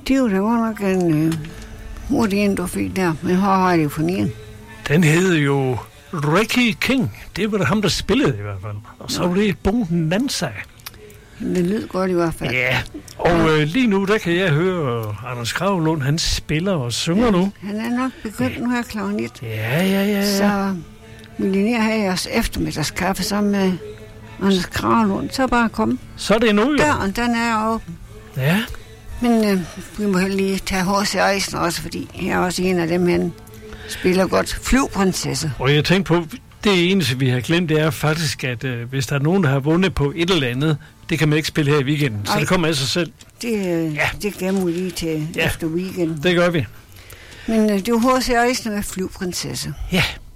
Det var da godt nok en hurtig en, du fik der. Men hvor har det jo for en? Den hed jo Ricky King. Det var da ham, der spillede i hvert fald. Og så var det Bo Nansa. Det lød godt i hvert fald. Ja, og lige nu, der kan jeg høre Anders Kragelund, han spiller og synger nu. Han er nok begyndt nu her klokken 1. Ja. Så vil jeg lige have jeres eftermiddagskaffe sammen med Anders Kragelund. Så bare kom. Så er det nu, jo. Døren, den er åben. Ja. Men vi må heller lige tage H.C. Eisner også, fordi jeg er også en af dem, han spiller godt. Flyvprinsesse. Og jeg tænkte på, det eneste, vi har glemt, det er faktisk, at hvis der er nogen, der har vundet på et eller andet, det kan man ikke spille her i weekenden. Så det kommer af sig selv. Det gemmer vi lige til efter weekenden. Det gør vi. Men det var H.C. Eisner med Flyvprinsesse. Ja.